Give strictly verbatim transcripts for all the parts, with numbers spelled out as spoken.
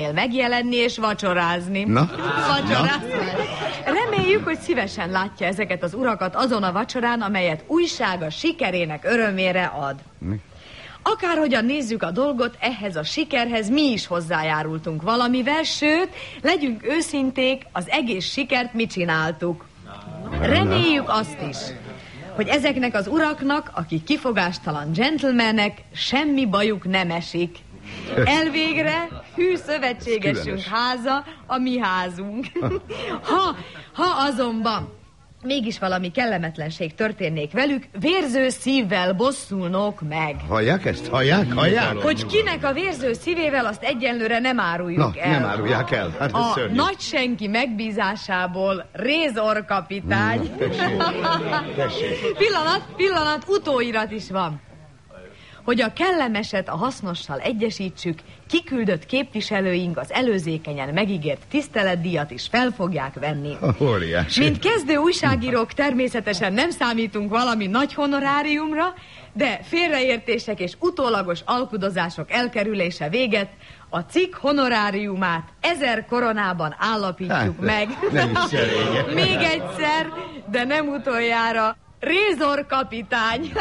megjelenni és vacsorázni. Na? Vacsorázni. Reméljük, hogy szívesen látja ezeket az urakat azon a vacsorán, amelyet újsága sikerének örömére ad. Mi? Akárhogyan nézzük a dolgot, ehhez a sikerhez mi is hozzájárultunk valamivel, sőt, legyünk őszinték, az egész sikert mi csináltuk. Reméljük azt is, hogy ezeknek az uraknak, akik kifogástalan gentlemanek, semmi bajuk nem esik. Elvégre hű szövetségesünk háza a mi házunk. Ha, ha azonban mégis valami kellemetlenség történnék velük, vérző szívvel bosszulnók meg. Hallják ezt? Hallják? Hallják? Hogy kinek a vérző szívével, azt egyenlőre nem áruljuk Na, el. nem árulják el. Hát a szörnyű. nagy senki megbízásából Rézor kapitány. Mm, tessék. Tessék. Pillanat, pillanat, utóirat is van. Hogy a kellemeset a hasznossal egyesítsük, kiküldött képviselőink az előzékenyen megígért tiszteletdíjat is fel fogják venni. Óriási. Mint kezdő újságírók természetesen nem számítunk valami nagy honoráriumra, de félreértések és utólagos alkudozások elkerülése véget a cikk honoráriumát ezer koronában állapítjuk hát, meg. Nem is szerények. Még egyszer, de nem utoljára, Rézor kapitány.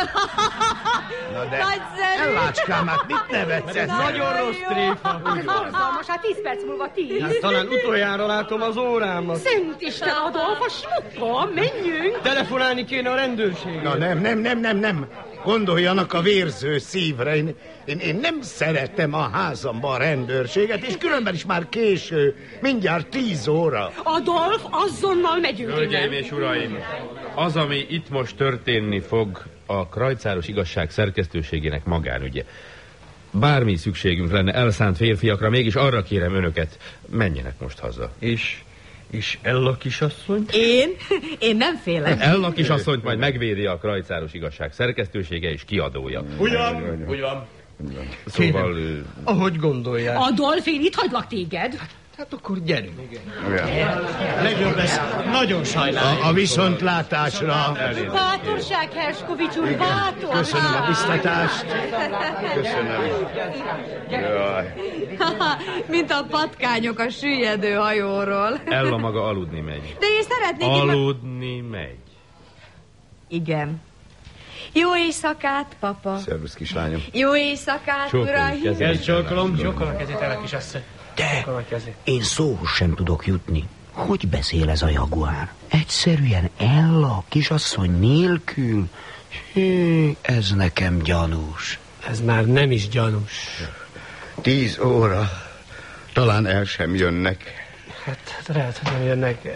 Na de, nagyszerű. Ellácskám, hát mit nevetsz? Ez nagyon rossz tréfa. Ez borzalmas, hát tíz perc múlva tíz. Hát talán utoljára látom az órámat. Szent Isten, Adolf, a smukka, menjünk. Telefonálni kéne a rendőrségre. Na nem, nem, nem, nem, nem. Gondoljanak a vérző szívre. Én, én, én nem szeretem a házamba a rendőrséget, és különben is már késő. Mindjárt tíz óra. Adolf, azonnal megyünk. Hölgyeim és uraim, az, ami itt most történni fog, a Krajcáros Igazság szerkesztőségének magánügye. Bármi szükségünk lenne elszánt férfiakra, mégis arra kérem önöket, menjenek most haza. És, és Ella kisasszony? Én? Én nem félek. Ella kisasszonyt majd megvédi a Krajcáros Igazság szerkesztősége és kiadója. Ugyan, ugyan. Szóval... Ő... Ahogy gondolják. Adolf, én itt hagylak téged. Hát akkor gyerünk. Legjobb lesz. Nagyon sajnálom. A, a viszontlátásra. Bátorság, Herskovics úr, bátorság. Köszönöm a biztatást. Köszönöm. Jaj. Mint a patkányok a süllyedő hajóról. Ella maga aludni megy. De én szeretnék... Aludni megy. Igen. Jó éjszakát, papa. Szervusz, kislányom. Jó éjszakát, uraim. Elcsókolom. Csókolom a kezét, Ella kisasszony. De én szóhoz sem tudok jutni. Hogy beszél ez a jaguár? Egyszerűen Ella kisasszony nélkül? Hé, ez nekem gyanús. Ez már nem is gyanús. Tíz óra. Talán el sem jönnek. Hát lehet, hogy nem jönnek.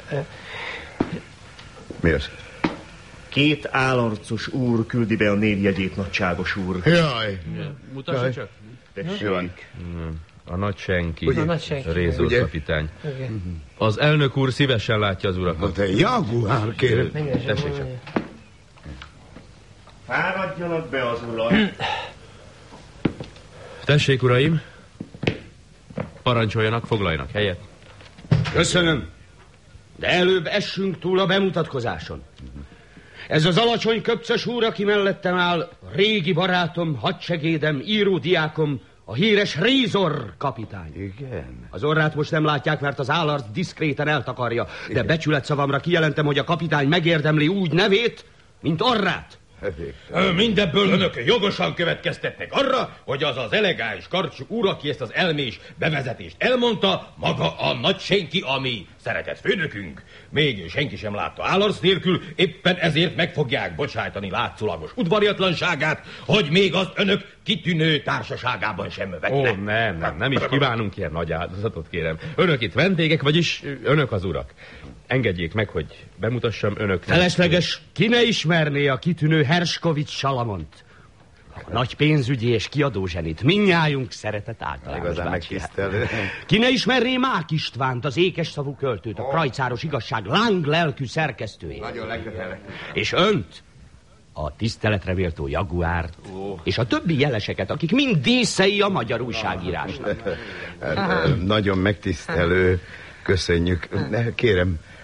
Mi az? Két állarcos úr küldi be a névjegyét, nagyságos úr. Jaj. Mutassa csak. Tessék. A nagy senki, Ugye? A nagy senki. Rézor Ugye? kapitány. Igen. Az elnök úr szívesen látja az urakat. De jaguár, kérem. Tessék csak. Fáradjanak be az urak. Tessék, uraim. Parancsoljanak, foglaljanak helyet. Köszönöm. De előbb essünk túl a bemutatkozáson. Ez az alacsony köpcös úr, aki mellettem áll, régi barátom, hadsegédem, íródiákom, a híres Rézor kapitány. Igen. Az orrát most nem látják, mert az állarc diszkréten eltakarja, de becsületszavamra kijelentem, hogy a kapitány megérdemli úgy nevét, mint orrát. Mindebből önök jogosan következtetnek arra, hogy az az elegáns karcsú úr, aki ezt az elmés bevezetést elmondta, maga a nagy senki, ami szeretett főnökünk. Még senki sem látta állarc nélkül, éppen ezért meg fogják bocsájtani látszólagos udvariatlanságát, hogy még az önök kitűnő társaságában sem vetnek. Ó, nem, nem, nem is kívánunk ilyen nagy áldozatot, kérem. Önök itt vendégek, vagyis önök az urak. Engedjék meg, hogy bemutassam önöknek. Felesleges, ki ne ismerné a kitűnő Herskovics Salamont. A nagy pénzügyi és kiadó zsenit. Mindnyájunk szeretett általános Igazán megtisztelő. Ki ne ismerné Mák Istvánt, az ékes szavú költőt, a Krajcáros Igazság láng lelkű szerkesztőjét. Nagyon lekötelek. És önt, a tiszteletre méltó jaguárt, oh. és a többi jeleseket, akik mind díszei a magyar újságírásnak. Hát, nagyon megtisztelő. Köszönjük. Kérem,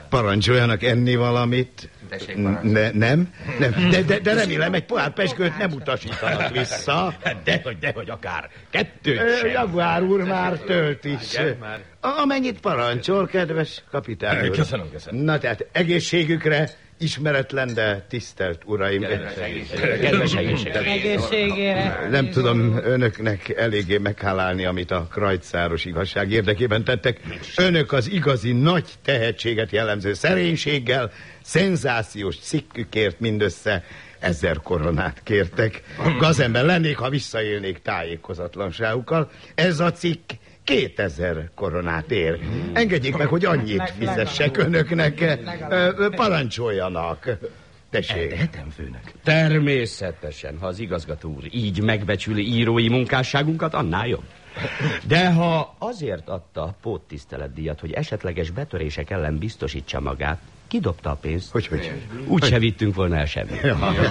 Parancsoljanak enni valamit. Ne, nem? nem. De, de, de remélem, egy pohár pezsgőt nem utasítanak vissza. Dehogy, dehogy akár. Kettőt Ö, sem. Jaguár úr már tölt is. Igen, már. Amennyit parancsol, kedves kapitány úr. Köszönöm, köszönöm. Na tehát egészségükre, ismeretlen, de tisztelt uraim. Kedves egészség. Egészségére. Nem tudom önöknek eléggé meghálálni, amit a krajcáros igazság érdekében tettek. Önök az igazi nagy tehetséget jellemző szerénységgel, szenzációs cikkükért mindössze ezer koronát kértek. Gazember lennék, ha visszaélnék tájékozatlanságukkal. Ez a cikk kétezer koronát ér. Engedjék meg, hogy annyit fizessek önöknek. Ö, Parancsoljanak. Tessék. Tehetem, főnök. Természetesen, ha az igazgató úr így megbecsüli írói munkásságunkat, annál jobb. De ha azért adta a póttiszteletdíjat, hogy esetleges betörések ellen biztosítsa magát, kidobta a pénzt. Hogy, hogy? Úgy se vittünk volna el semmit.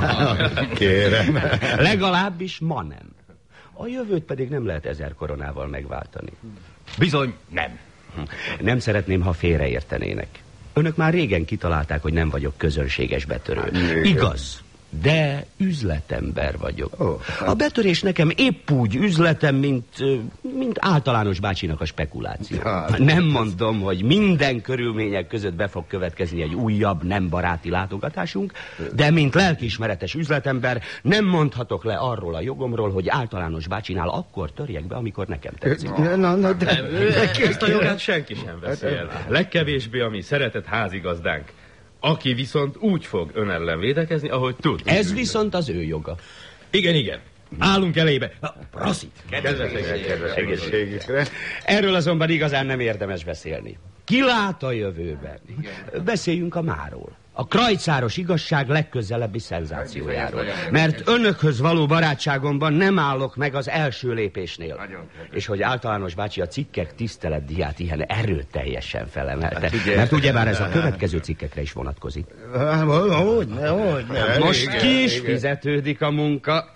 Kérem. Legalábbis ma nem. A jövőt pedig nem lehet ezer koronával megváltani. Bizony, nem. Nem szeretném, ha félreértenének. Önök már régen kitalálták, hogy nem vagyok közönséges betörő. Igaz, de üzletember vagyok. Oh. A betörés nekem épp úgy üzletem, mint, mint általános bácsinak a spekuláció. Nem mondom, hogy minden körülmények között be fog következni egy újabb, nem baráti látogatásunk, de mint lelkiismeretes üzletember nem mondhatok le arról a jogomról, hogy általános bácsinál akkor törjek be, amikor nekem tetszik. Na, na, de... Ezt a jogát senki sem veszi el. Legkevésbé a mi szeretett házigazdánk. Aki viszont úgy fog ön ellen védekezni, ahogy tud. Ez viszont az ő joga. Igen, igen. Állunk elébe. Proszit. Kedves egészségükre. Erről azonban igazán nem érdemes beszélni. Ki lát a jövőben? Beszéljünk a máról. A krajcáros igazság legközelebbi szenzációjáról. Mert önökhöz való barátságomban nem állok meg az első lépésnél. És hogy általános bácsi a cikkek tiszteletdíját ilyen erőteljesen felemelte. Mert ugyebár ez a következő cikkekre is vonatkozik. Hogy, hogy, Most ki is fizetődik a munka.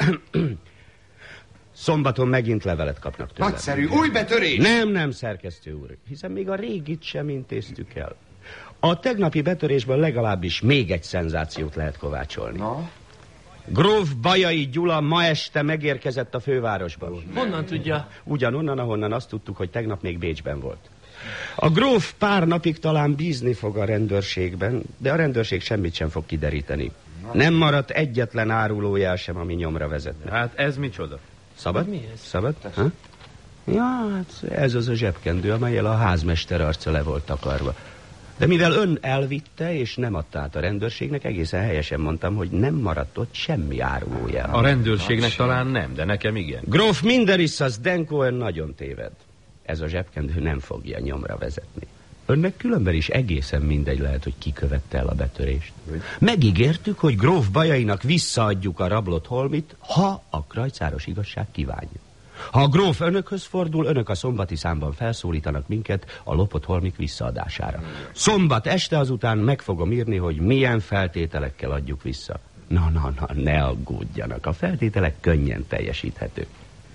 Szombaton megint levelet kapnak tőlem. Nagyszerű, új betörés! Nem, nem, szerkesztő úr, hiszen még a régit sem intéztük el. A tegnapi betörésből legalábbis még egy szenzációt lehet kovácsolni. Na? Gróf Bajai Gyula ma este megérkezett a fővárosba. Honnan tudja? Ugyanonnan, ahonnan azt tudtuk, hogy tegnap még Bécsben volt. A gróf pár napig talán bízni fog a rendőrségben, de a rendőrség semmit sem fog kideríteni. Nem maradt egyetlen árulójel sem, ami nyomra vezetne. Hát ez micsoda? Szabad? Mi ez? Szabad? Ha? Ja, hát ez az a zsebkendő, amellyel a házmester arca le volt takarva. De mivel ön elvitte és nem adta át a rendőrségnek, egészen helyesen mondtam, hogy nem maradt ott semmi árulójel. A rendőrségnek talán nem, de nekem igen. Gróf Minderissas Denko ön nagyon téved. Ez a zsebkendő nem fogja nyomra vezetni. Önnek különben is egészen mindegy lehet, hogy ki követte el a betörést. Megígértük, hogy gróf Bajainak visszaadjuk a rablott holmit, ha a krajcáros igazság kívánja. Ha a gróf önökhöz fordul, önök a szombati számban felszólítanak minket a lopott holmik visszaadására. Szombat este azután meg fogom írni, hogy milyen feltételekkel adjuk vissza. Na, na, na, ne aggódjanak, a feltételek könnyen teljesíthetők.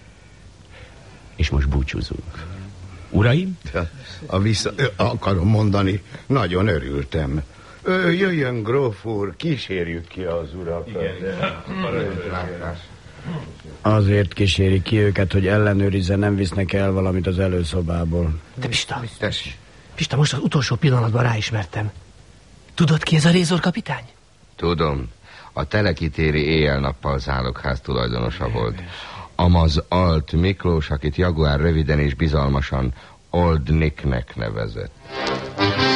És most búcsúzunk. Uraim? A vissza... Akarom mondani, nagyon örültem. Ö, jöjjön, gróf úr, kísérjük ki az urakat. Azért kíséri ki őket, hogy ellenőrizze, nem visznek el valamit az előszobából. De Pista, Tessék. Pista, most az utolsó pillanatban ráismertem. Tudod, ki ez a Rézor kapitány? Tudom. A telekitéri éjjel-nappal zálogház tulajdonosa volt. Amaz Alt Miklós, akit Jaguár röviden és bizalmasan Old Nicknek nevezett.